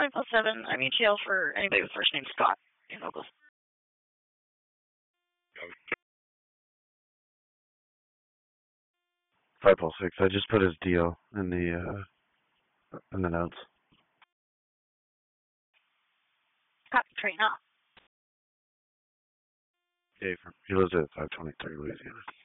507. I'm ETL for anybody with first name Scott in Oakland. 506. I just put his deal in the notes. Copy train up. Dave, he lives at 523 Louisiana.